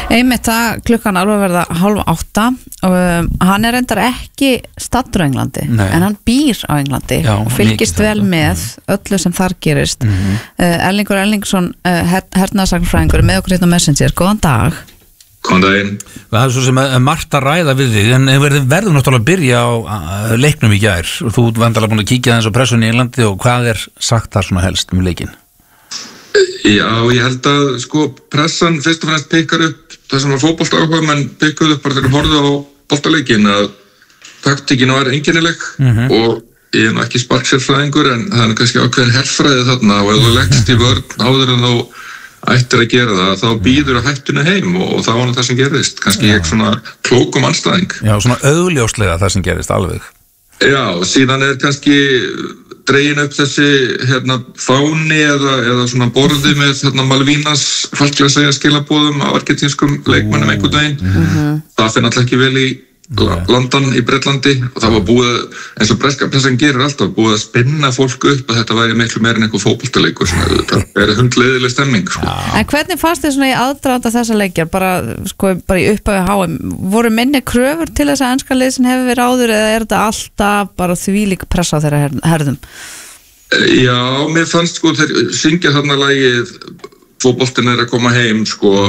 Einmitt það klukkan alveg verða 7:30 og hann reyndar ekki staddur á Englandi. Nei. En hann býr á Englandi og fylgist vel með öllu sem þar gerist. Erlingur Erlingsson, hernaðarsagnfræðingur með okkur hérna á Messenger. Góðan dag. Góðan daginn. Það svo sem margt að ræða við þig, en verðum náttúrulega að byrja á leiknum í gær. Þú vandalega búin að kíkja aðeins á pressunni í Englandi og hvað sagt þar svona helst leikinn? Já, ég held að pressan fyrst og fremst pikkar upp það sem var fótbolta menn pikkuð upp bara þegar horfðu á boltaleikin að taktíkin var einkennileg og ég ekki sparksérfræðingur en það kannski ákveðin herfræði þarna og ef þú leggst í vörn áður en þú ættir að gera það, þá býður að hættuna heim og það var það sem gerist, kannski ekki svona klókum anstæðing. Já, svona augljóslega það sem gerist alveg. Já, síðan kannski dregin upp þessi fáni eða svona borði með Malvinas falsklega segja skilabóðum á argentínskum leikmönnum einhvern veginn. Það finn alltaf ekki vel í London í Bretlandi og það var búið, eins og breska pressan gerir alltaf, búið að spinna fólk upp að þetta væri miklu meira en einhver fótboltaleikur. Það hundleiðileg stemming. En hvernig fannst þið svona í aðdraganda þessa leikjar, bara í upphafi HM, voru minni kröfur til þess að enska liðsin hefur verið áður eða þetta alltaf bara þvílík pressa á þeirra herðum? Já, mér fannst þeir syngja þarna lagið fótboltinn að koma heim,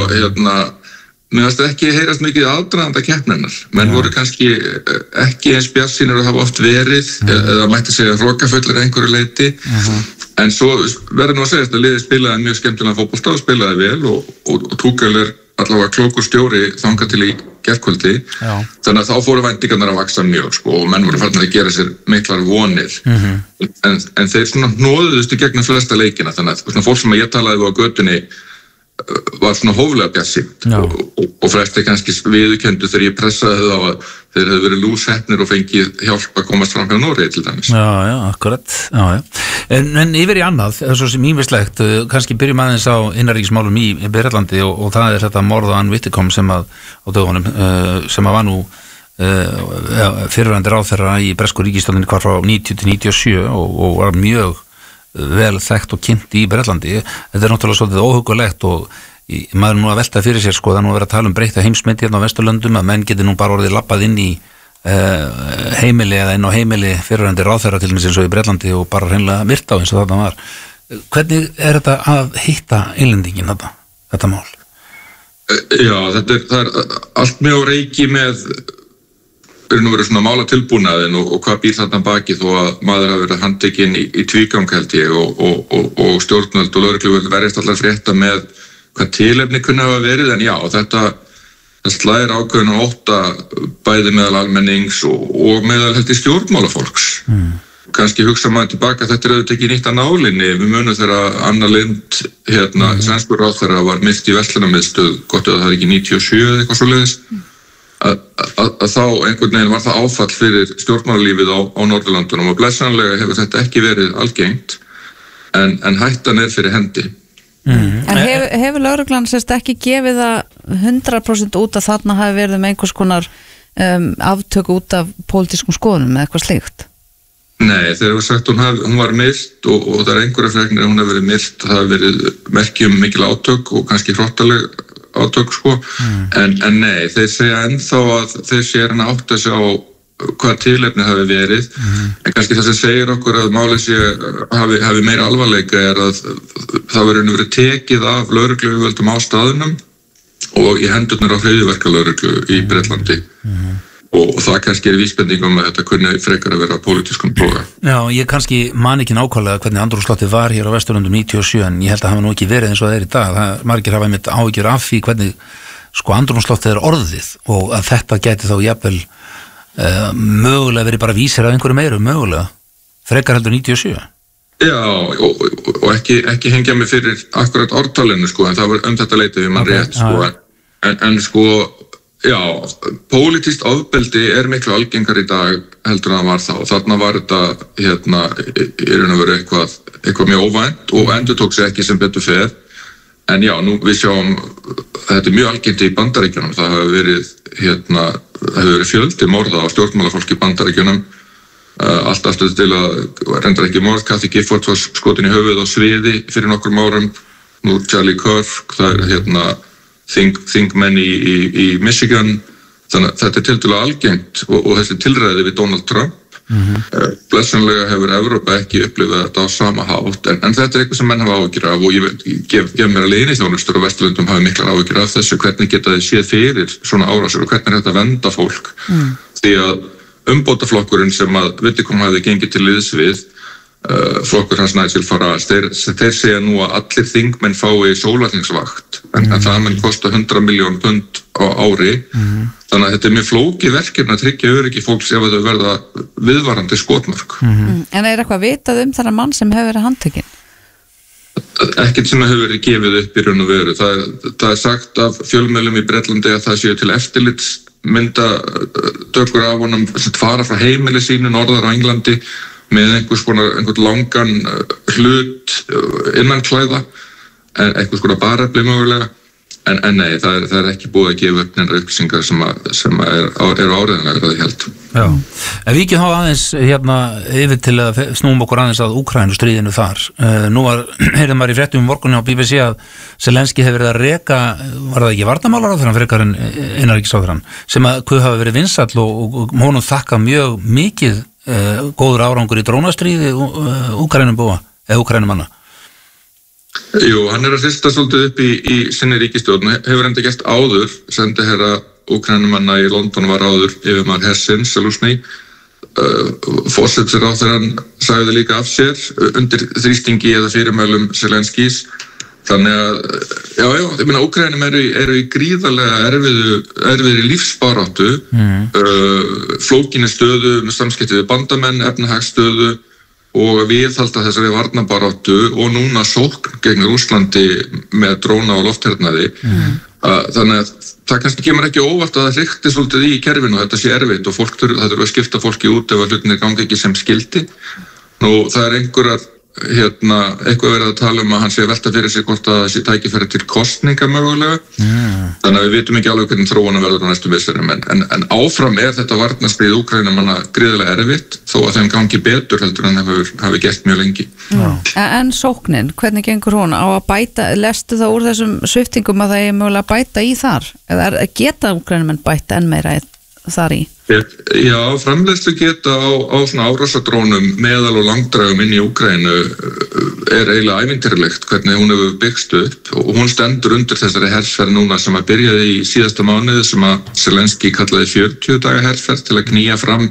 mér fannst ekki heyrast mikið aðdraganda keppninnar, menn voru kannski ekki eins bjartsýnir að hafa oft verið eða mætti segja hrokafullir einhverju leyti, en svo verður nú að segja að liðið spilaði mjög skemmtilega fótbolta og spilaði vel og Tuchel allavega klókur stjóri þangað til í gærkvöldi, þannig að þá fóru væntingarnar að vaxa mjög og menn voru farnir að gera sér miklar vonir, en þeir svona hnoðuðust í gegnum flesta leikina, þannig að fólk sem ég talaði við á götunni var svona hóflega bjartsýnt og flesti kannski viðurkenndu þegar ég pressaði þá að þeir hefðu verið lúsheppnir og fengið hjálp að komast fram hjá Noregi til dæmis. Já, akkurat. En yfir í annað, svo sem ýmislegt, kannski byrjum aðeins á innanríkismálum í Bretlandi og það þetta morð á Anne Widdecombe sem á dögunum, sem var nú fyrrverandi ráðherra í bresku ríkisstjórninni hvar frá 90 til 97 og var mjög vel þekkt og kynnt í Bretlandi. Þetta náttúrulega svolítið óhugulegt og maður nú að velta fyrir sér það nú að vera að tala breytta heimsmynd hérna á Vesturlöndum að menn geti nú bara orðið labbað inn í heimili eða inn á heimili fyrrverandi ráðherra til dæmis eins og í Bretlandi og bara hreinlega myrta á eins og þarna var. Hvernig þetta að hitta innlendingin þetta mál? Já, það allt mjög á reiki með nú verið svona mála tilbúnaðin og hvað býr þarna baki þó að maður hafi verið handtekinn í tvígang held ég og stjórnvöld og lögreglu verðist allar frétta með hvað tilefni kunni hafa verið en já, þetta slæðir ákveðin og ótta bæði meðal almennings og meðal held í stjórnmálafólks. Kannski hugsa maður tilbaka, þetta auðvitað ekki nýtt að nálinni, við munum þegar Anna Lindh, sænskur ráðherra var myrt í verslunarmiðstöð, gott að það er ekki 97 eða eitthvað svoleiðis. Að þá einhvern veginn var það áfall fyrir stjórnmálalífið á Norðurlandunum og blessanlega hefur þetta ekki verið algengt en hættan fyrir hendi. En hefur lögreglan ekki gefið það 100% út að þarna hafi verið einhvers konar aftöku út af pólitískum skoðunum eða eitthvað slíkt? Nei, þegar við sagt hún var myrt og það einhverja fregnir hún hefur verið myrt, það hefur verið merki mikil átök og kannski hrottaleg átök en nei, þeir segja ennþá að þeir séu að átta sig á hvað tilefni hafi verið en kannski það sem segir okkur að málið hafi meira alvarleika að það verið tekið af lögregluyfirvöldum á staðnum og í hendurnar á hryðjuverkalögreglu í Bretlandi og það kannski vísbending að þetta kunni frekar að vera pólitískum boga. Já, ég kannski man ekki nákvæmlega hvernig andrúmsloftið var hér á Vesturlöndum 97 en ég held að hafa nú ekki verið eins og það í dag. Margir hafa einmitt áhyggjur af því hvernig andrúmsloftið andrúmsloftið og að þetta gæti þá jafnvel mögulega verið bara vísir af einhverju meiru, mögulega frekar heldur 97. Já, og ekki hengja mig fyrir akkurat ártalinu en það var þetta leitið við mann rétt en já, pólitískt ofbeldi miklu algengar í dag heldur en það var þá. Þarna var þetta í raun og veru eitthvað mjög óvænt og endurtók sig ekki sem betur fer. En já, nú við sjáum þetta mjög algengt í Bandaríkjunum. Það hefur verið fjöldi morða á stjórnmálafólki í Bandaríkjunum. Allt aftur til að reyndar ekki morð. Kathy Gifford var skotin í höfuð á sviði fyrir nokkrum árum. Nú Charlie Kirk, það þingmenn í Michigan, þannig að þetta tiltölulega algengt og þessi tilræði við Donald Trump. Blessunlega hefur Evrópa ekki upplifað þetta á sama hátt, en þetta eitthvað sem menn hafa áhyggjur af og ég gef mér að leyniþjónustur á Vesturlöndum hafa miklar áhyggjur af þessu, hvernig geta þið séð fyrir svona árásir og hvernig þetta venda fólk. Því að umbótaflokkurinn sem að Widdicombe hafði gengið til liðs við, flokkur hans Nigel Farage, þeir segja nú að allir þingmenn fái sólarhringsvakt, en það mun kosta 100 milljón pund á ári. Þannig að þetta mjög flókið verkefni að tryggja öryggi fólks ef þau verða viðvarandi skotmörk. En eitthvað vitað þennan mann sem hefur verið handtekinn? Ekkert sem hefur verið gefið upp í raun og veru. Það sagt af fjölmiðlum í Bretlandi að það séu til eftirlitsmyndatökur af honum sem fara frá heimili sínu norðar á Englandi með einhvern langan hlut innanklæða, einhvers konar barefli mögulega, en nei, það er ekki búið að gefa upp neina upplýsingar sem eru áreiðanlegar að ég held. Já, en við ekki þá aðeins yfir til að snúum okkur aðeins að Úkraínustríðinu þar. Nú heyrðum maður í fréttum morgunni á BBC að Zelenski hefur verið að reka, var það ekki varnarmálaráðherrann frekar en innanríkisráðherrann, sem að hvað hafa verið vinsæll og honum þakka mjög mikið góður árangur í drónastríði Úkrænubúa eða Úkrænumanna. Jú, hann er að hrista svolítið upp í sinni ríkisstjórn, hefur enda gert áður, sendiherra Úkrænumanna í London var áður yfirmaður hersins, Zelensky. Forsætisráðherrann sagði líka af sér undir þrýstingi eða fyrirmælum Zelenskís. Þannig að, ég meina, Úkrænum eru í gríðarlega erfiðri lífsbaráttu, flókinni stöðu með samskipti við bandamenn, efnahagsstöðu og viðhalda þessari varnarbaráttu og núna sókn gegn Rússlandi með dróna og lofthernaði. Þannig að það kannski kemur ekki óvart að það hrikti svolítið í kerfinu og þetta sé erfitt og það þurfa að skipta fólki út ef að hlutinir gangi ekki sem skildi. Nú, það er eitthvað verið að tala um að hann sé að velta fyrir sig hvort að þessi tækifæri til kosninga mögulega. Þannig að við vitum ekki alveg hvernig þróunin verður á næstu misserum, en áfram er þetta varnarstríð Úkraínumanna gríðarlega erfitt þó að þeim gangi betur heldur en hafi gert mjög lengi. En sóknin, hvernig gengur hún? Á að bæta, lestu það úr þessum sviptingum að það er mögulega að bæta í þar? Eða geta Úkraínumenn bæta enn meira þar í? Já, framleiðslu geta á svona árásadrónum meðal- og langdrægum inn í Úkraínu er eiginlega ævintýrlegt hvernig hún hefur byggst upp og hún stendur undir þessari herferð núna sem að byrjaði í síðasta mánuði sem að Zelenski kallaði 40 daga herferð til að knýja fram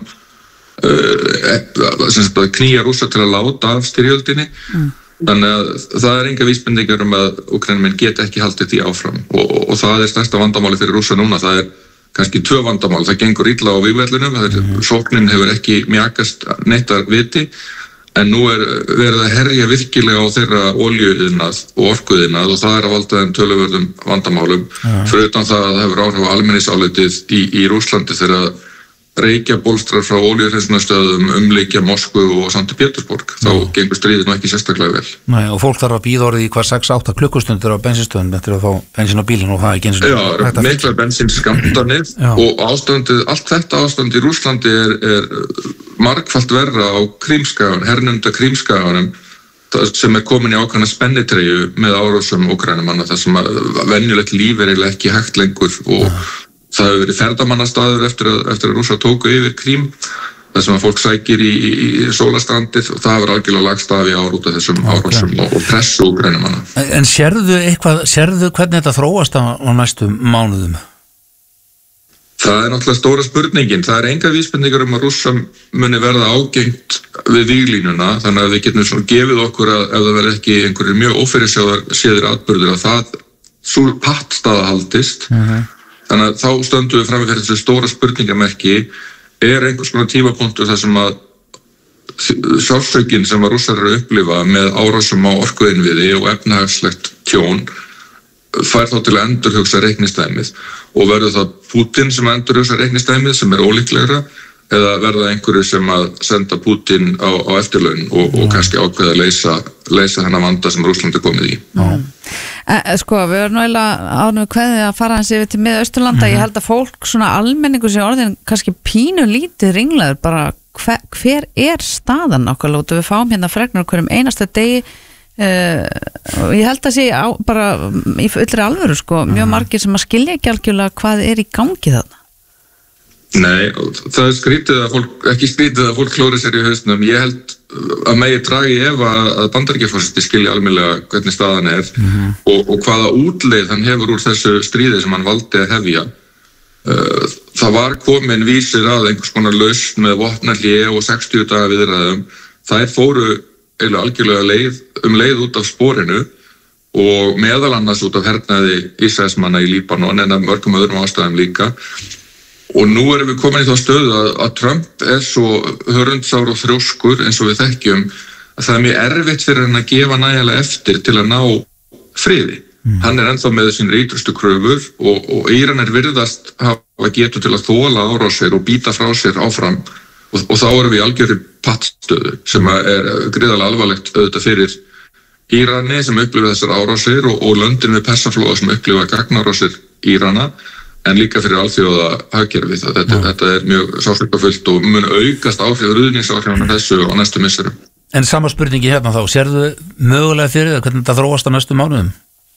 knýja Rússa til að láta af styrjöldinni. Þannig að það er enga vísbendingar að Úkraínumenn geta ekki haldið því áfram og það er stærsta vandamáli fyrir Rússa núna. Það er kannski 2 vandamál, það gengur illa á vígvellunum, sóknin hefur ekki mjakast neitt að viti, en nú er verið að herja virkilega á þeirra olíuiðnað og orkuiðnað og það er að valda þeim töluverðum vandamálum, fyrir utan það að það hefur áhrif á almenningsálitið í Rússlandi þegar reykjabólstrar frá olíuhreinsunarstöðum umlykja Moskvu og Sankt Pétursborg. Þá gengur stríðið nú ekki sérstaklega vel. Nei, og fólk þarf að bíða orðið í hvar 6-8 klukkustundir á bensinstöðum eftir að fá bensin á bílinn og það ekki eins og Já, miklar bensinskamtanir og allt þetta ástand í Rússlandi er margfalt verra á Krímskaganum, hernumda Krímskaganum sem er komin í ákveðna spennitreyju með árásum Úkraínumanna þar sem að venjulegt líf er eiginlega ekki hægt lengur og það hefur verið ferðamannastaður eftir að Rússa tóku yfir Krím, þar sem að fólk sækir í sólarstrandið og það hefur algjörlega lagst af í ár út af þessum árásum og pressu Úkraínumanna. En sérðu hvernig þetta þróast á næstu mánuðum? Það er náttúrulega stóra spurningin. Það er engar vísbendingar að Rússa muni verða ágengt við víglínuna, þannig að við getum svona gefið okkur að ef það verður ekki einhverjir mjög ófyrirséðir atburðir að það sú pattstaða haldist. Þannig að þá stöndum við fram fyrir þessu stóra spurningamerki, er einhvers konar tímapunktur þar sem að sársökin sem að Rússar eru að upplifa með árásum á orkuinnviði og efnahagslegt tjón fær þá til að endurhugsa reiknistæmið og verður það Putin sem endurhugsa reiknistæmið sem er ólíklegra eða verða einhverju sem að senda Putin á eftirlaun og kannski ákveða að leysa þennan vanda sem Rússland er komið í. Sko, við erum náttúrulega ánum hvernig að fara hans yfir til Mið-Austurlanda. Ég held að fólk svona almenningur sem orðin kannski pínu lítið ringlaður bara hver er staðan okkar lótu við fáum hérna fregnar hverjum einasta degi og ég held að sé bara í fullri alvöru sko, mjög margir sem að skilja ekki algjörlega hvað í gangi þarna. Nei, það skrítið að fólk, ekki skrítið að fólk klóri sér í hausnum. Ég held að megi dragi ef að Bandaríkjaforseti skilja almennilega hvernig staðan og hvaða útleið hann hefur úr þessu stríði sem hann valdi að hefja. Það var komin vísir að einhvers konar lausn með vopnahlé og 60 daga viðræðum. Þær fóru eiginlega algjörlega leið út af sporinu og meðal annars út af hernaði Ísraelsmanna í Líbanon en af mörgum öðrum ástæðum líka. Og nú erum við komin í þá stöðu að Trump svo hörundsár og þrjóskur eins og við þekkjum að það mjög erfitt fyrir hann að gefa nægilega eftir til að ná friði. Hann ennþá með sín rítustu kröfur og Íranar virðast hafa getu til að þola árásir og býta frá sér áfram og þá erum við í algjörri pattstöðu sem gríðarlega alvarlegt auðvitað fyrir Írani sem upplifa þessar árásir og löndin við Persaflóa sem upplifa gagnárásir Írana en líka fyrir alþjóða hagkerfið. Þetta mjög sársaukafullt og mun aukast ruðningsáhrifum þessu á næstu misserum. En sama spurningi hérna þá, sérðu mögulega fyrir það hvernig þetta þróast á næstu mánuðum?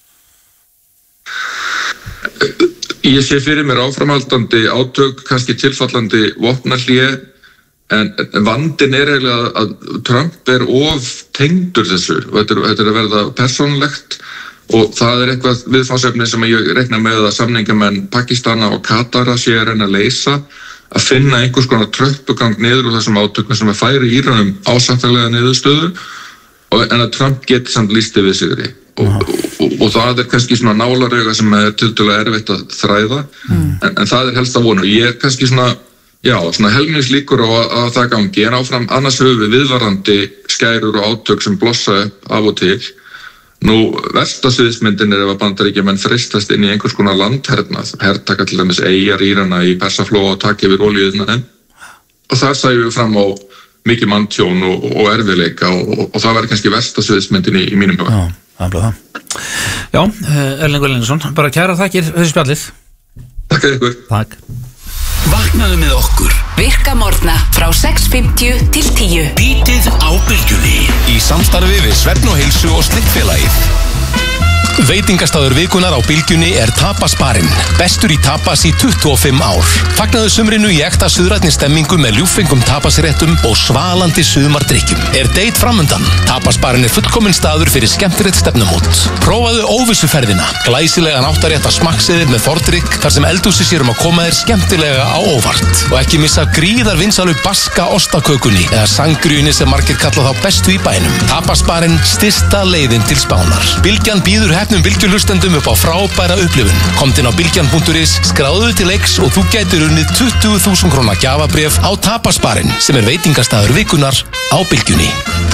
Ég sé fyrir mér áframhaldandi átök, kannski tilfallandi vopnahlé, en vandinn eiginlega að Trump of tengdur þessu. Þetta að verða persónlegt og það eitthvað viðfangsefni sem ég reikna með að samningamenn Pakistana og Katara sé að reyna að leysa, að finna einhvers konar tröppugang niður úr þessum átökum sem færi Íranum ásamfélaga niðurstöðu en að Trump geti samt lýst yfir sigri. Og það kannski svona nálarauga sem tiltölulega erfitt að þræða en það helst að vona. Ég kannski svona helmingslíkur á að það gangi en áfram annars höfum við viðvarandi skærur og átök sem blossa upp af og til. Nú versta sviðsmyndin ef að Bandaríkjamenn freistast inn í einhvers konar landhernað, hertaka til dæmis eyjar Írana í Persaflóa og taka yfir olíuiðnaðinn og þar sæjum við fram á mikið manntjón og erfiðleika og það verður kannski versta sviðsmyndin í mínum huga. Það er það. Já, Erlingur Elinarsson, bara kæra þakkir fyrir spjallið. Takk ykkur. Takk. Vaknaðu með okkur. Virka morgna frá 6:50 til 10. Bítið á Bylgjunni. Í samstarfi við Svefn og Heilsu og Slikkfélagið. Veitingastaður vikunar á Bylgjunni Tapasbarinn. Bestur í tapas í 25 ár. Fagnaðu sumrinu í ekta suðrænni stemmingu með ljúffengum tapasréttum og svalandi sumardrykkjum. Date framundan. Tapasbarinn fullkominn staður fyrir skemmtilegt stefnumót. Prófaðu óvissuferðina. Glæsilegan áttarétta smakkseðir með fordrykk þar sem eldhúsi sér að koma þér skemmtilega á óvart. Og ekki missa gríðar vinsalu baska ostakökunni eða sangriunni sem margir kalla þá bestu í bænum. Tapasbarinn stysta leiðin til Spánar. Bylgjan býður hefnum bylgjuhlustendum upp á frábæra upplifun. Komdu inn á bylgjan.is, skráðu til leiks og þú gætir unnið 20.000 króna gjafabréf á Tapasbarinn sem veitingastaður vikunar á Bylgjunni.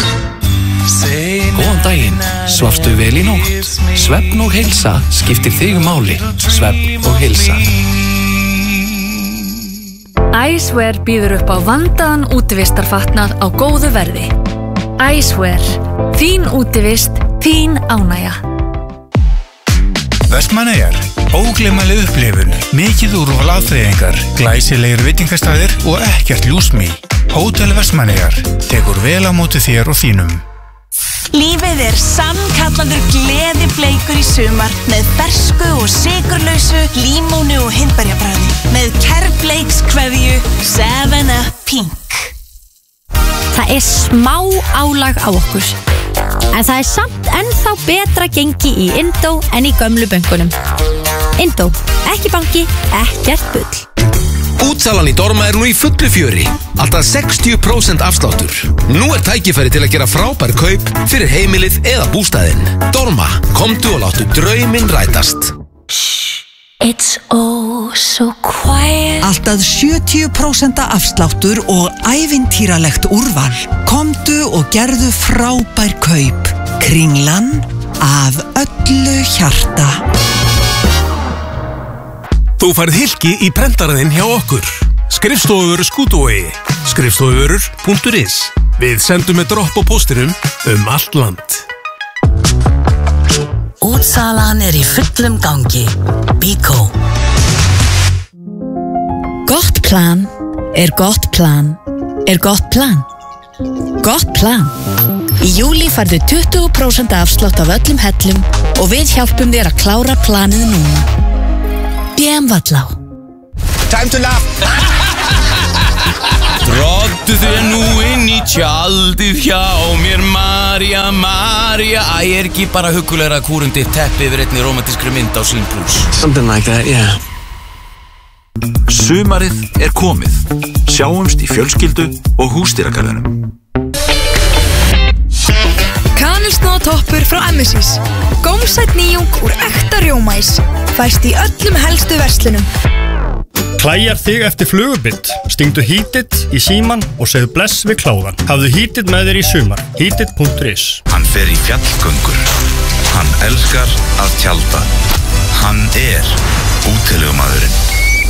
Góðan daginn, svafstu vel í nótt? Svefn og heilsa skiptir þig máli. Svefn og heilsa. Icewear býður upp á vandaðan útivistarfatnað á góðu verði. Icewear, þín útivist, þín ánægja. Vestmannaeyjar, ógleymanleg upplifun, mikið úrval afþreyingar, glæsilegir veitingastæðir og ekkert lúsmý. Hótel Vestmannaeyjar tekur vel á móti þér og þínum. Lífið sannkallaður gleðibleikur í sumar með fersku og sykurlausu límónu og hindberjabragði með kærbleikskveðju 7up Pink. Það smá álag á okkur, en það samt ennþá betra gengi í Indó en í gömlu bönkunum. Indó, ekki banki, ekkert bull. Útsalan í Dorma nú í fullu fjöri. Alltaf 60% afsláttur. Nú tækifæri til að gera frábær kaup fyrir heimilið eða bústaðinn. Dorma, komdu og láttu drauminn rætast. It's oh so quiet. Alltaf 70% afsláttur og ævintýralegt úrval. Komdu og gerðu frábær kaup. Kringlan af öllu hjarta. Þú færð hylki í prentaraðinn hjá okkur. Skrifstofuvörur Skútuvogi. Skrifstofuvörur.is. Við sendum með dropp á póstinum allt land. Útsalan í fullum gangi. Bíkó. Gott plan gott plan gott plan. Í júlí færðu 20% afslátt af öllum hellum og við hjálpum þér að klára planið núna. BM Vallá. Time to laugh. Drottu þér nú inn í tjaldið hjá mér, María, María. Æ, ekki bara huggulegra kúrundi teppi yfir einni romantískri mynd á Sín Plus. Something like that, yeah. Sumarið er komið. Sjáumst í fjölskyldu og húsdýragarðinum. Kanilsnúðatoppur frá MSIs. Gómsætt nýjung úr ekta rjómaís. Fæst í öllum helstu verslunum. Klæjar þig eftir flugubitt? Stingdu Heatit í síman og segðu bless við kláðan. Hafðu Heatit með þér í sumar. Heatit.is. Hann fer í fjallgöngur. Hann elskar að tjalda. Hann útilegumaðurinn.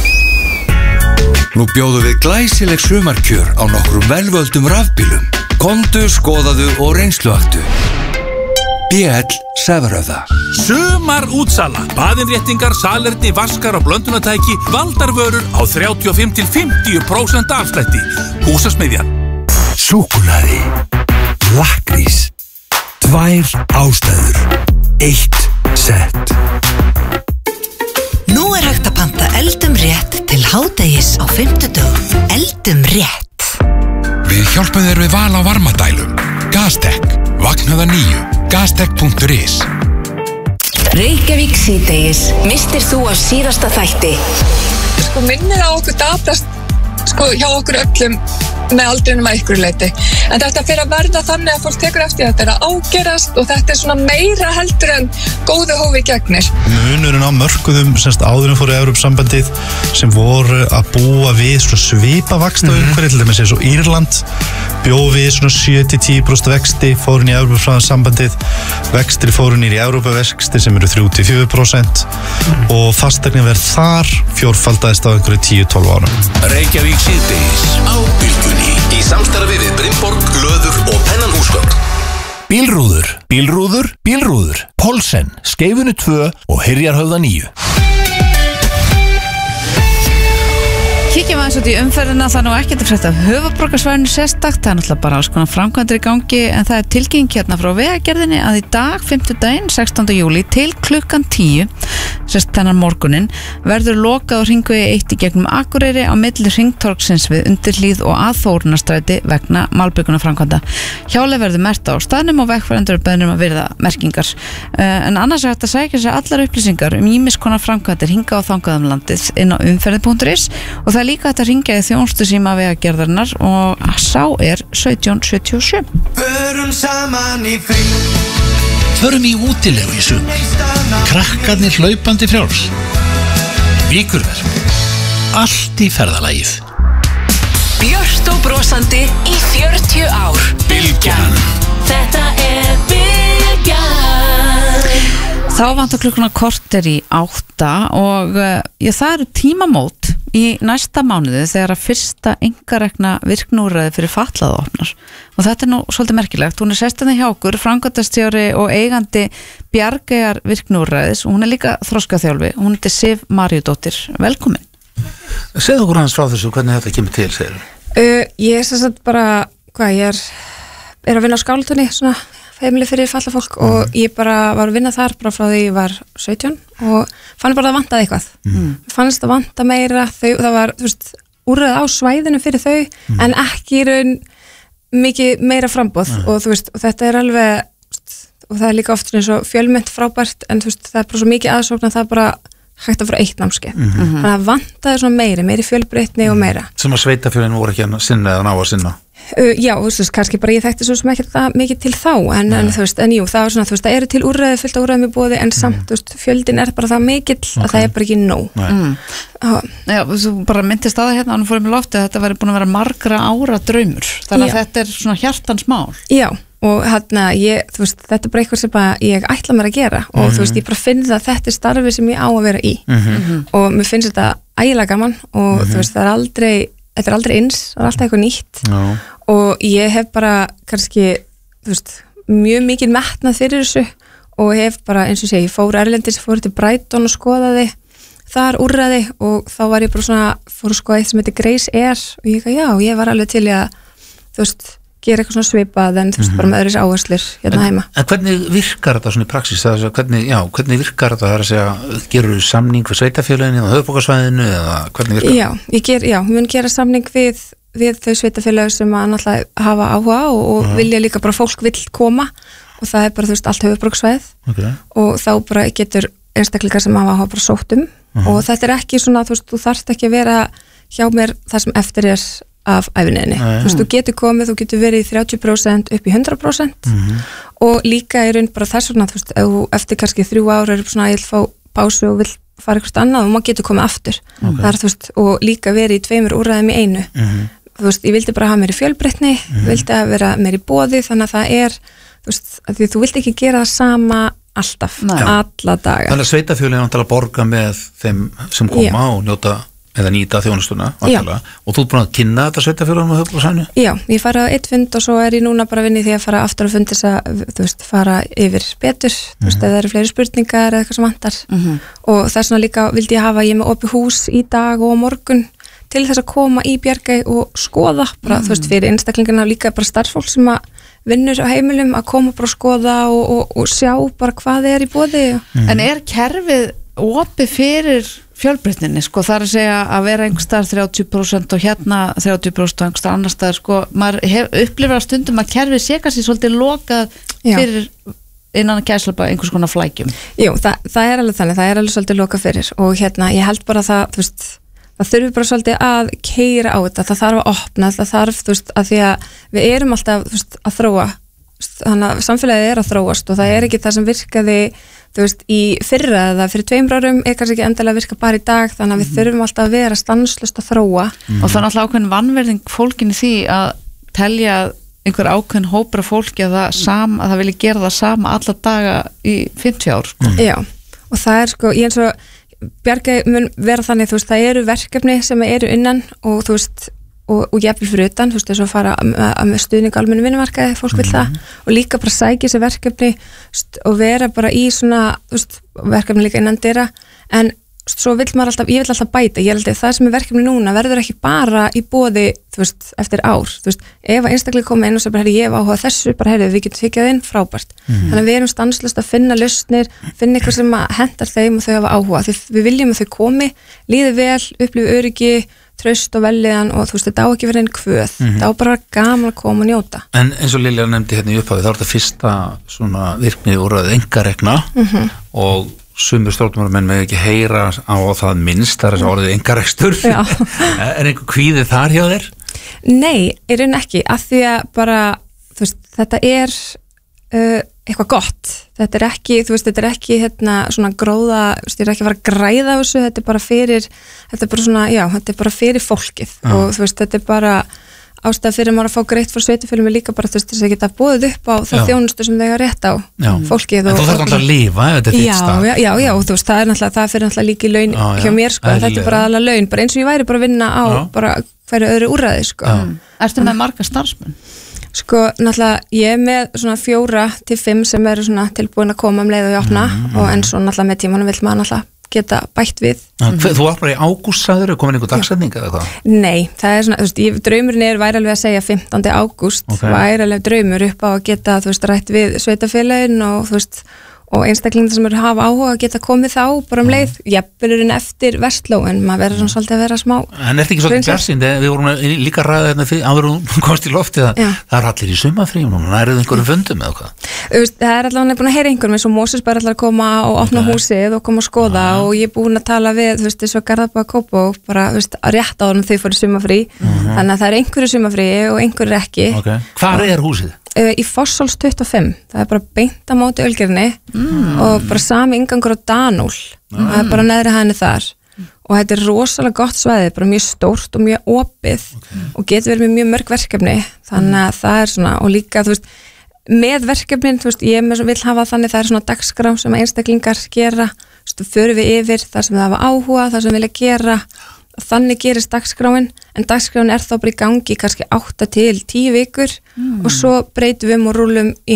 Nú bjóðum við glæsileg sumarkjör á nokkrum velvöldum rafbílum. Komdu, skoðaðu og reynsluaktu. BL Severöða. Sumar útsala. Baðinréttingar, salerni, vaskar og blöndunatæki. Valdarvörur á 35-50% afslætti. Húsasmiðjan. Súkkulaði. Lakkrís. 2 ástæður. 1 sett. Nú hægt að panta eldum rétt til hádegis á 50. Eldum rétt. Við hjálpum þér við val á varmadælum. Gastek. Vaknaða 9. Gastek.is. Reykjavík síðdegis. Mistir þú af síðasta þætti? Minnið á okkur datast hjá okkur öllum með aldrinum að ykkur leiti. En þetta fyrir að verða þannig að fólk tekur eftir þetta er að ágerast og þetta er svona meira heldur en góðu hófi gegnir. Munurinn á mörkuðum áðurinn fóru Evrópusambandið sem voru að búa við svipa vaxta umhverfi, til dæmis eins og Írland bjó við 7-10% vexti, fóru inn í Evrópusambandið, vextir fóru nýr í Evrópavextir sem eru 3-4% og fasteignaverð þar fjórfaldaðist á einhverju 10-12 árum. Reykjavík síðdegis á Bylgjunni í samstarfi við Brynborg, Löður og Pennan húsgögn. Bílrúður. Pólsen, Skeifunu 2 og Hyrjarhöfða 9. Kíkjum aðeins út í umferðina, það er nú ekkert að frétta af höfuðborgarsvæðinu sérstakt, það er náttúrulega bara alls konar framkvæmdir í gangi, en það er tilkynning hérna frá Vegagerðinni að í dag, 5. 16. júlí til klukkan 10, þennan morgunin, verður lokað á hringvegi 1 í gegnum Akureyri á milli hringtorgsins við Undirhlíð og að Þórunnarstræti vegna malbikunarframkvæmda. Hjáleið verður merkt á staðnum og vegfarendur beðnir að virða merkingar. En annars er hægt að sækja sér allar upplýsingar ýmiss konar framkvæmdir hingað og þangað landið inn á umferðin.is og það er líka hægt að hringja í þjónustusíma Vegagerðarinnar og sá er 1777. Förum saman í fring. Förum í útilegu í sumar. Krakkarnir hlaupandi frjáls. Vikurverk. Allt í ferðalagið. Björt og brosandi í 40 ár. Bylgjan. Þetta er Bylgjan. Þá vantar klukkuna korter í 8 og það eru tímamót í næsta mánuði þegar að fyrsta einkarekna virknúrræði fyrir fatlaða opnar og þetta er nú svolítið merkilegt. Hún er sestinni hjá okkur, framkvæmdastjóri og eigandi Bjargeyjar virknúrræðis og hún er líka þroskaþjálfi. Hún heitir Sif Maríudóttir. Velkomin. Segðu okkur hans frá þessu, hvernig þetta kemur til, segir? Ég er sem sagt bara, ég er að vinna á Skálatunni, svona heimili fyrir fallað fólk og ég bara var að vinna þar bara frá því ég var 17 og fann bara að vantaði eitthvað. Fannst að vanta meira, það var úrræði á svæðinu fyrir þau en ekki í raun mikið meira frambóð og og þetta er alveg og það er líka oft eins og fjölmennt frábært en það er bara svo mikið aðsókn að það er bara hægt að fara eitt námskeið. Þannig að vantaði svona meiri fjölbreytni og meira. Sem að sveitafjölinn voru ekki að sinna eða ná að sinna? Já, kannski bara ég þekkti svo sem ekki það mikið til þá en jú, það var svona, það eru til úrræði, fullt af úrræðum í boði en samt, fjöldin er bara það mikill að það er bara ekki nóg. Já, þú bara myndist að það hérna, hann fórum í loftið að þetta væri búin að vera margra ára draumur, þannig að þetta er svona hjartans mál. Já, og þetta er bara eitthvað sem ég ætla mér að gera og ég bara finn það að þetta er starfi sem ég á að vera í og mér finnst þetta ægilega gaman og það er aldrei þetta er aldrei eins, það er alltaf eitthvað nýtt og ég hef bara kannski, mjög mikið metnað fyrir þessu og hef bara, eins og ég fór erlendis, fór til Brighton og skoðaði þar úrræði og þá var ég bara svona, fór að skoða eitt sem heitir Grace Air og ég var alveg til að, gera eitthvað svona svipað en þú veist, bara með öðris áherslur hérna heima. En hvernig virkar þetta svona í praxis? Hvernig virkar þetta? Það er að segja, gerur samning við sveitafélaginu á höfuðborgarsvæðinu eða hvernig virkar? Já, við mun gera samning við þau sveitafélagi sem að náttúrulega hafa áhuga og vilja líka bara fólk vill koma og það er bara, þú veist, allt höfuðborgarsvæð og þá bara getur einstaklingar sem hafa bara sótt og þetta er ekki svona, þú veist, þú þarft ekki að vera hjá mér það sem eftir er af ævinniðinni. Þú veist, þú getur komið, þú getur verið í 30% upp í 100% og líka í raun bara þess vegna, þú veist, eftir kannski 3 ára er svona að ég vil fá pásu og vil fara eitthvað annað og maður getur komið aftur. Það er, þú veist, og líka verið í 2 úrræðum í einu. Þú veist, ég vildi bara hafa mér í fjölbreytni, vildi að vera mér í boði, þannig að það er, þú veist, að því þú vilt ekki gera það sama alltaf, alla daga. Þannig að sveitafélagin vantar að borga með þeim sem koma og njóta eða nýta þjónustuna og þú ert búin að kynna þetta sveitafélagum á höfuðborgarsvæðinu? Já, ég fara á 1 fund og svo er ég núna bara að vinna í því að fara aftur á fund þess að, þú veist, fara yfir betur, þú veist, ef það eru fleiri spurningar eða eitthvað sem vantar og þess vegna líka vildi ég hafa ég með opið hús í dag og morgun til þess að koma í Bjargey og skoða bara, þú veist, fyrir einstaklingina líka bara starfsfólk sem að vinnur á heimilum að koma bara að skoða og sjá bara hvað er í boði. En er kerfið opið fyrir fjölbreytninni, sko, það er að segja að vera einhver staðar 30% og hérna 30% og einhver staðar annar staðar, sko, maður upplifir á stundum að kerfið sé kannski svolítið lokað fyrir innan að gæslapa einhvers konar flækjum. Jú, það er alveg þannig, það er alveg svolítið lokað fyrir og hérna, ég held bara það, þú veist, það þurfi bara svolítið að keyra á þetta, það þarf að opna, það þarf, þú veist, að því að við erum alltaf, þú veist, að þróa, þannig að samfélagið er að þróast og það er ekki það sem virkaði, þú veist, í fyrra eða fyrir 2 árum er kannski ekki endilega að virka bara í dag, þannig að við þurfum alltaf að vera stanslaust að þróa. Og það er alltaf ákveðin vanverðing fólkinni því að telja einhver ákveðin hópur af fólki að það vilji gera það sama alla daga í 50 ár, sko. Já, og það er, sko, ég eins og Bjargey mun vera þannig, þú veist, það eru verkefni sem eru innan og þú veist, og jafnvel fyrir utan, þú veist, þess að fara með stuðning almennu vinnumarkaði, fólk vil það og líka bara sækja sér verkefni og vera bara í svona, þú veist, verkefni líka innan dyra, en svo vill maður alltaf, ég vil alltaf bæta, ég held að það sem er verkefni núna verður ekki bara í boði, þú veist, eftir ár, þú veist, ef að einstaklega koma inn og svo bara, ég hef áhugað þessu, bara heyrðu, við getum tekið inn, frábært. Þannig að við erum stanslaust að finna lausnir, finna eitthvað sem hendar þeim og þau hafa áhuga, því við viljum að þau komi, líði vel, upplifi öryggi, traust og velliðan og þú veist, þetta á ekki verið einn kvöð, það á bara gaman að koma og njóta. En eins og Lilja nefndi hérna í upphafi, þá er þetta fyrsta svona virknið úrræðið einkarekna og sumir stjórnmálamenn með ekki heyra á það minnst, það er þess að orðið einkarekstur. Er einhver kvíðið þar hjá þér? Nei, í raun ekki, af því að bara, þú veist, þetta er eitthvað gott, þetta er ekki, þú veist, þetta er ekki hérna svona gróða, þú veist, ég er ekki að fara að græða á þessu, þetta er bara fyrir, þetta er bara svona, já, þetta er bara fyrir fólkið og þú veist, þetta er bara ástæða fyrir maður að fá greitt frá sveitafélaginu líka bara, þú veist, þess að geta búið upp á það þjónustu sem þau hafa rétt á fólkið. En þú þarf náttúrulega að lifa, ef þetta er þitt stað. Já, þú veist, það er náttúrulega, það fyrir náttúrulega líka í laun hjá mér, sko, þetta er bara alveg laun, bara eins og ég væri bara að vinna á bara hverju öðru úrræði, sko. Ertu með marga starfsmenn? Sko, náttúrulega, ég er með svona 4 til 5 sem eru svona tilbúin að koma leið og ég opna og en svo náttúrulega með tímanum vill maður náttúrulega geta bætt við. Þú opnar í ágúst, sagður, komin einhver dagsetning eða hvað? Nei, það er svona, þú veist, draumurinn væri alveg að segja 15. ágúst, væri alveg draumur upp á að geta, þú veist, rætt við sveitafélagin og þú veist, og einstaklingar sem eru að hafa áhuga að geta komið þá bara leið, jafnvelurinn eftir versló en maður verður svona svolítið að vera smá. En ertu ekki svolítið bjartsýn, við vorum líka að ræða þetta áður hún komst í loftið að það er allir í sumarfríum og það eru einhverjum fundum eða hvað? Það er allavega búin að heyra einhverjum eins og Móses bara allar að koma og opna húsið og koma að skoða og ég er búin að tala við, þú veist, svo Garðabæ Kópó bara, þú veist, rétt áður þau fóru sumarfrí þannig að það er einhverju sumarfrí og einhverju ekki. Hvar er húsið? Í Fossáls 25, það er bara beint á móti Ölgerðinni og bara sami ingangur á Danúl, það er bara neðri hæðinni þar og þetta er rosalega gott svæði, bara mjög stórt og mjög opið og getur verið með mjög mörg verkefni, þannig að það er svona og líka, þú veist, með verkefnin, þú veist, ég vil hafa þannig, það er svona dagskrá sem einstaklingar gera, þú veist, förum við yfir það sem það hafa áhuga, það sem vilja gera þannig gerist dagskráin en dagskráin er þá bara í gangi kannski 8 til 10 vikur og svo breytum við og rúlum í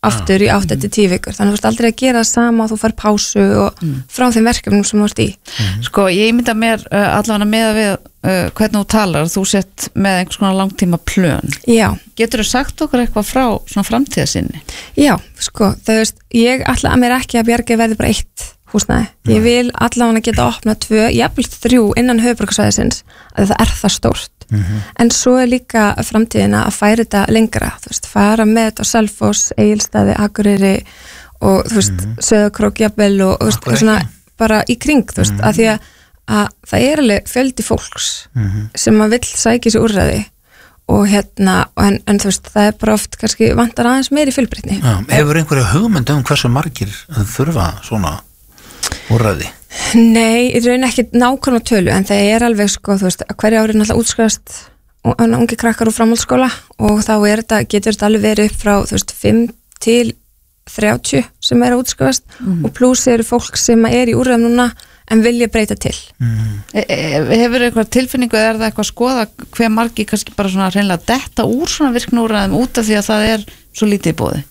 aftur í 8-10 vikur, þannig að þú ert aldrei að gera það sama og þú fær pásu og frá þeim verkefnum sem þú ert í. Sko, ég mynda mér allavega með að við hvernig þú talar, þú sett með einhvers konar langtíma plön. Já. Geturðu sagt okkur eitthvað frá svona framtíðasinni? Já, sko, þú veist, ég ætla að mér ekki að Bjargi verði bara 1 húsnæði. Ég vil allavega geta opnað 2, jafnvel 3 innan höfuðborgarsvæðisins, að það er stórt. En svo er líka framtíðina að færa þetta lengra, þú veist, fara með þetta á Selfoss, Egilsstaði, Akureyri og þú veist, Sauðárkrók jafnvel og þú veist, svona bara í kring, þú veist, að því að það er alveg fjöldi fólks sem að vill sækja sér úrræði og en þú veist, það er bara oft kannski vantar aðeins meiri fjölbreytni. Hefur einhverja hugmynd hversu margir þurfa svona úrræði? Nei, í raun ekki nákvæmlega tölu, en það er alveg sko, þú veist, hverju ári náttúrulega útskrifast ungi krakkar úr framhaldsskóla og þá getur þetta alveg verið upp frá, þú veist, 5 til 30 sem er að útskrifast og pluss eru fólk sem er í úrræðum núna en vilja breyta til. Hefur eitthvað tilfinningu eða er það eitthvað að skoða hver margi kannski bara svona hreinlega detta úr svona virknúrræðum út af því að það er svo lítið í boði?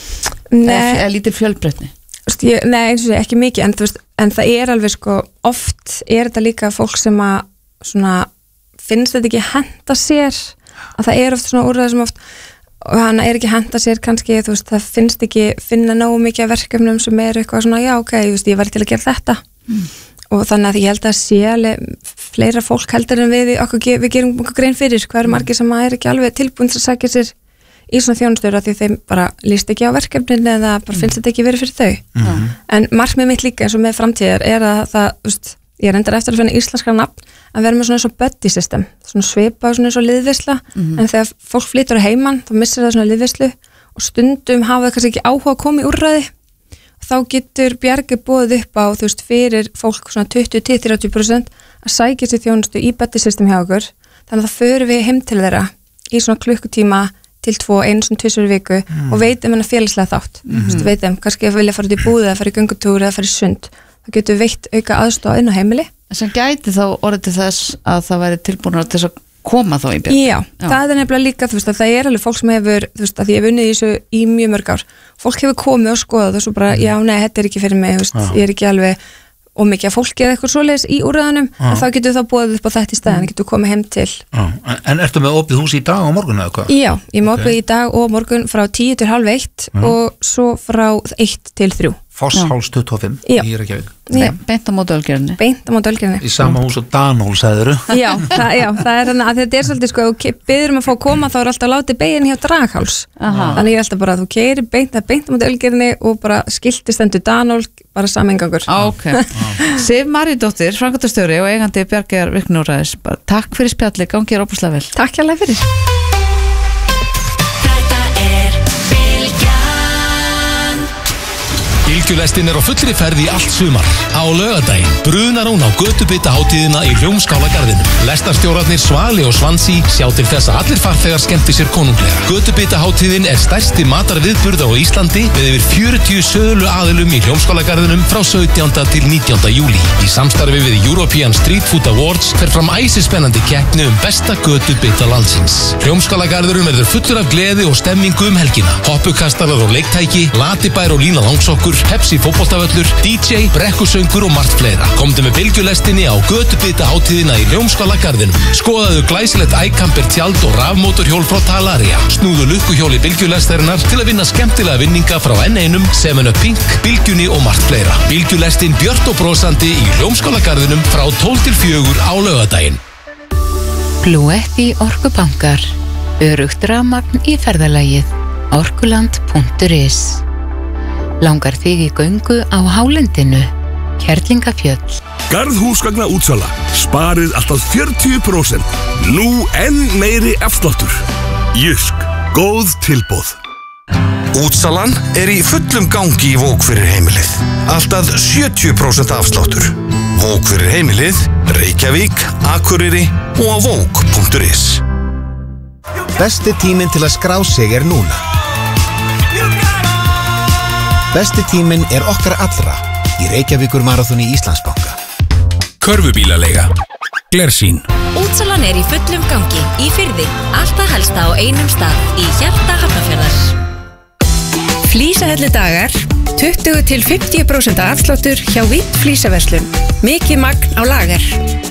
Eða lítið fjölbreytni? Nei, eins og ekki mikið, en, veist, en það er alveg sko, oft er þetta líka fólk sem að svona, finnst þetta ekki henta sér, að það er oft svona úrræði sem oft, og hann er ekki henta sér kannski, þú veist, það finnst ekki finna nógu mikið af verkefnum sem er eitthvað svona, já, ok, ég væri til að gera þetta og þannig að ég held að sé alveg fleira fólk heldur en við gerum okkur grein fyrir hvað eru margir sem er ekki alveg tilbúin til að sækja sér í svona þjónustöru að því þeim bara líst ekki á verkefnin eða bara finnst þetta ekki verið fyrir þau en markmið mitt líka eins og með framtíðar er að það, þú veist, ég reyndar eftir að finna íslenskra nafn að vera með svona eins og buddy system svona svipa og svona eins og liðvisla en þegar fólk flytur á heimann þá missir það svona liðvislu og stundum hafa það kannski ekki áhuga að koma í úrræði og þá getur Bjargi boðið upp á, þú veist, fyrir fólk svona 20-30% að sækja sér þjónustu í buddy system hjá okkur þannig að það förum við heim til þeirra í svona klukkutíma til 2, 1-2 viku og veitum hennar félagslega þátt veitum, kannski að vilja fara út í búð eða fara í göngutúr eða fara í sund þá getur við veitt auka aðstoð inn á heimili sem gæti þá orðið til þess að það væri tilbúinur til þess að koma þá í Bjarg Já, það er nefnilega líka, þú veist, að það er alveg fólk sem hefur, þú veist, að ég hef unnið í þessu í mjög mörg ár, fólk hefur komið og skoðað og svo bara, já, nei, þetta er ekki fyrir mig, þú veist, ég er ekki alveg og mikið að fólki eða eitthvað svoleiðis í úrræðanum en þá getur þá búið upp á þetta í staðan getur komið heim til En ertu með opið hús í dag og morgun eða hvað? Já, ég með opið í dag og morgun frá 10 til halv 1 og svo frá 1 til 3 Fossháls 25 í Reykjavík Beint á móti Ölgerðinni Beint á móti Ölgerðinni Í sama hús og Danól, sagðiru Já, það er þannig að þetta er svolítið sko, ef byður að fá að koma þá er alltaf látið beginn hjá Dragháls þannig ég er alltaf bara að þú keyrir beint á móti Ölgerðinni og bara skiltistendur Danól bara samengangur Sif Maríudóttir, framkvæmdastjóri og eigandi Bjargar virknúrræðis takk fyrir spjalli, gangi óbúslega vel Takk hérlega fyrir Bylgjulestin er á fullri ferð í allt sumar. Á laugardaginn brunar hún á götubitahátíðina í Hljómskálagarðinum. Lestarstjórarnir Svali og Svansi sjá til þess að allir farþegar skemmti sér konunglega. Götubitahátíðin er stærsti matarviðburð á Íslandi með yfir 40 sölu aðilum í Hljómskálagarðinum frá 17. til 19. júlí. Í samstarfi við European Street Food Awards fer fram æsispennandi keppni besta götubita landsins. Hljómskálagarðurinn verður fullur af gleði og stemmingu helgina. Hoppukastarar og leiktæki, latibær og lína langsokkur Pepsi fótboltavöllur, DJ, brekkusöngur og margt fleira. Komdu með bylgjulestinni á götubitahátíðina í Hljómskálagarðinum. Skoðaðu glæsilegt iCamper tjald og rafmótorhjól frá Talaria. Snúðu lukkuhjóli bylgjulestarinnar til að vinna skemmtilega vinninga frá N1, 7up Pink, Bylgjunni og margt fleira. Bylgjulestin björt og brosandi í Hljómskálagarðinum frá 12 til 4 á laugardaginn. Blúetti orkubankar. Örugt rafmagn í ferðalagið. Orkuland.is Langar þig í göngu á hálendinu? Kerlingafjöll. Garðhúsgagna útsala. Sparið alltaf 40%. Nú enn meiri afsláttur. Jysk. Góð tilboð. Útsalan er í fullum gangi í Vók fyrir heimilið. Alltaf 70% afsláttur. Vók fyrir heimilið, Reykjavík, Akureyri og á Vók.is. Besti tíminn til að skrá sig er núna. Besti tíminn er okkar allra í Reykjavíkur Marathoni Íslandsbanka. Körfubílaleiga. Glersýn. Útsalan er í fullum gangi í Firði. Allt að helsta á einum stað í hjarta Hafnarfjarðar. Flísahellu dagar, 20-50% afsláttur hjá Vitt flísaverslun. Mikið magn á lager.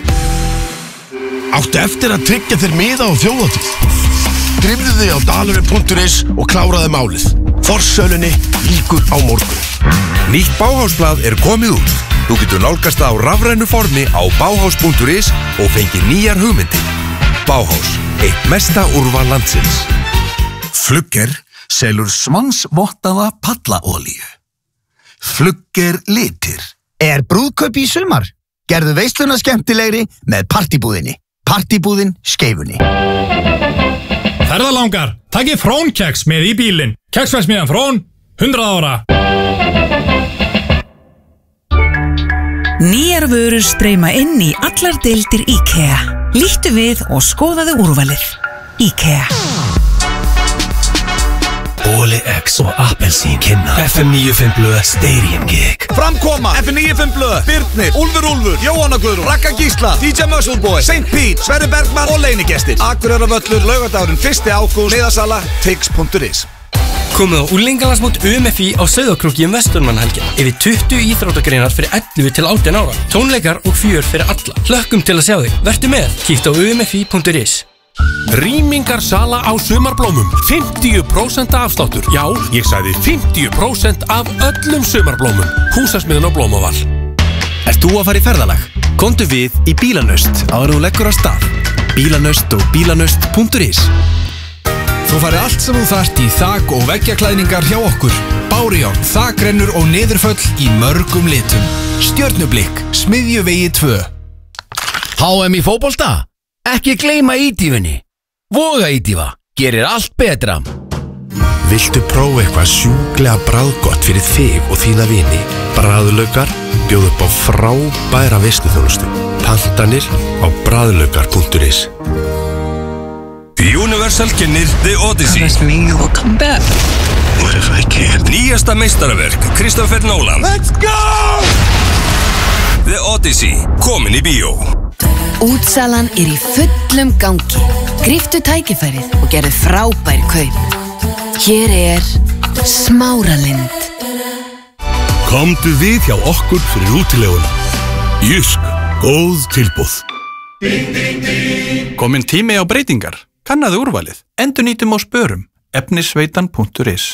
Áttu eftir að tryggja þér miða á þjóðhátíð? Drifðu þig á dalurinn.is og kláraðu málið. Forsölunni lýkur á morgun. Nýtt Bauhausblað komið út. Þú getur nálgast það á rafrænu formi á bauhaus.is og fengið nýjar hugmyndir. Bauhaus, eitt mesta úrval landsins. Flugger selur svansvottaða pallaolíu. Flugger litir. Brúðkaup í sumar? Gerðu veisluna skemmtilegri með partibúðinni. Partibúðin Skeifunni. Ferðalangar, takið Frón-keks með í bílinn. Keksverksmiðjan Frón, 100 ára. Nýjar vörur streyma inn í allar deildir IKEA. Líttu við og skoðaðu úrvalið. IKEA. Óli X og Appelsín kynna FM 95 blöð Stadium Gig. Framkoma, FM 95 blöð, Birnir, Úlfur, Jóhanna Guðrún, Ragga Gísla, DJ Muscleboy, St. Pete, Sverri Bergman og leinigestir. Akureyrarvöllur, Laugardagurinn 1. ágúst, miðasala, tix.is. Komið á úlingalagsmót UMFI á Sauðárkróki Vesturmannhelgina. Yfir 20 íþróttagreinar fyrir 11 til 18 ára. Tónleikar og fjör fyrir alla. Hlökkum til að sjá þig. Vertu með. Kíktu á umfi.is. Rýmingarsala á sumarblómum 50% afsláttur. Já, ég sagði 50% af öllum sumarblómum. Húsasmiðan og Blómaval. Ert þú að fara í ferðalag? Komdu við í Bílanaust áður en þú leggur af stað. Bílanaust og bílanaust.is. Þú farið allt sem þú þarft í þak- og veggjaklæðningar hjá okkur. Bárujárn, þakrennur og niðurföll í mörgum litum. Stjörnublikk, Smiðjuvegi 2. HM í fótbolta? Ekki gleyma ídýfunni. Voga ídýfa, gerir allt betra. Viltu prófa eitthvað sjúklega bragðgott fyrir þig og þína vini? Bragðlaukar bjóð upp á frábæra veisluþjónustu. Pantanir á bragðlaukar.is. Universal kynnir The Odyssey. Promise me you will come back. What if I can't? Nýjasta meistaraverk Christopher Nolan. Let's go! The Odyssey, komin í bíó. Útsalan í fullum gangi. Gríptu tækifærið og gerðu frábær kaup. Hér Smáralind. Komdu við hjá okkur fyrir útileguna. Jysk, góð tilboð. Kominn tími á breytingar. Kannaðu úrvalið. Endurnýtum og spörum. efnisveitan.is.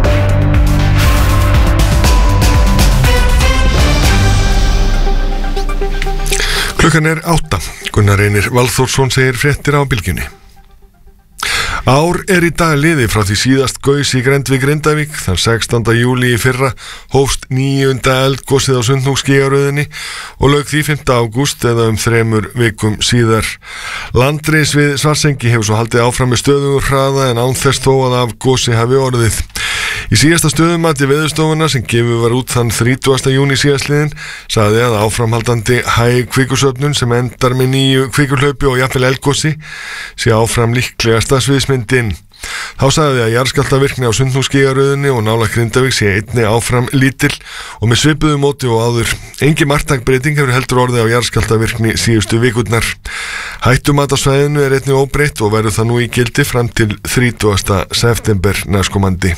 Klukkan 8. Gunnar Reynir Valþórsson segir fréttir á Bylgjunni. Ár í dag liði frá því síðast gaus í grennd við Grindavík. Þann 16. júlí í fyrra hófst 9. eldgosið á Sundhnúksgígaröðinni og lauk því 5. ágúst eða 3 vikum síðar. Landris við Svartsengi hefur svo haldið áfram með stöðugur hraða en án þess þó að af gosi hafi orðið. Í síðasta stöðumati Veðurstofuna sem gefið var út þann 30. júní síðastliðinn sagði að áframhaldandi hæg kvikusöfnun sem endar með nýju kvikuhlaupi og jafnvel eldgosi sé áfram líklegasta sviðsmyndin. Þá sagði að jarðskjálftavirkni á Sundhnúksgígaröðinni og nálægt Grindavík sé einnig áfram lítil og með svipuðu móti og áður. Engin marktæk breyting hefur heldur orðið á jarðskjálftavirkni síðustu vikurnar. Hættumat á svæðinu einnig óbreytt og verður það nú í gildi fram til 30. september næstkomandi.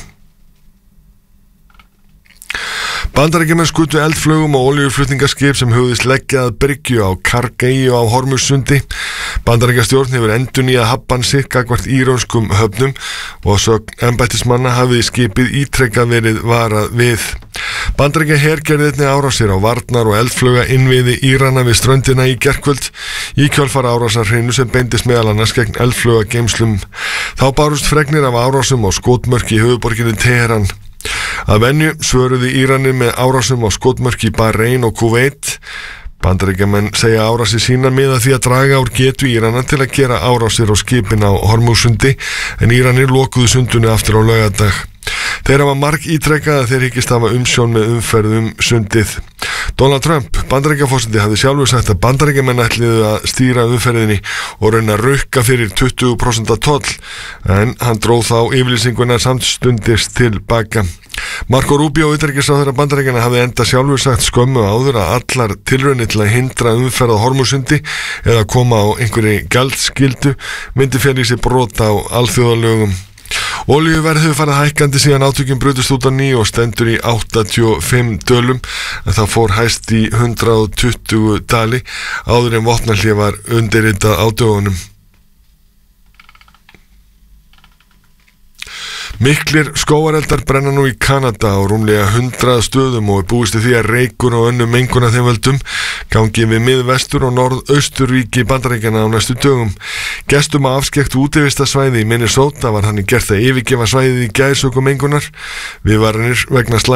Bandaríkjamenn skutu eldflugum og olíuflutningaskip sem hugðist leggja að bryggju á Kargeyju á Hormuzsundi. Bandaríkjastjórn hefur endurnýjað hafbann sitt gagnvart írönskum höfnum og sögn embættismanna hafði skipið ítrekað verið varað við. Bandaríkjaher gerði einnig árásir á varnar og eldfluga innviði Írana við ströndina í gærkvöld í kjölfar árásarhrinu sem beindist meðal annars gegn eldfluga geymslum. Þá bárust fregnir af árásum á skotmörk í höfuðborginni Teheran. Að venju svöruðu Íranir með árásum á skotmörk í Bahrein og Kuveit. Bandaríkjamenn segja árásir sína miða því að draga úr getu Írana til að gera árásir á skipin á Hormuzsundi en Íranir lokuðu sundunni aftur á laugardag. Þeir hafa marg ítrekkað að þeir hyggist hafa umsjón með umferð sundið. Donald Trump, Bandaríkjaforseti, hafði sjálfur sagt að Bandaríkjamenn ætliðu að stýra umferðinni og reyna að rukka fyrir 20% toll en hann dróð þá yfirlýsinguna samstundis tilbaka. Marco Rubio, utanríkisráðherra Bandaríkjanna, hafði enda sjálfur sagt skömmu áður að allar tilraunir til að hindra umferð á Hormuzsundi eða koma á einhverri gjaldskyldu myndi fela í sig brot á alþjóðalögum. Olíuverð hefur farið hækkandi síðan átökin brutust út á ný og stendur í 85 dölum en það fór hæst í 120 dali áður en vopnahlé var undirritað á dögunum. Miklir skógareldar brenna nú í Kanada á rúmlega 100 stöðum og búist því að reykur og önnur mengun af þeim völdum gangi við miðvestur og norðausturríki Bandaríkjanna á næstu dögum. Gestum að afskekkt útivistarsvæði í Minnesota var þannig gert að yfirgefa svæðið í gær sökum mengunar. Viðvaranir vegna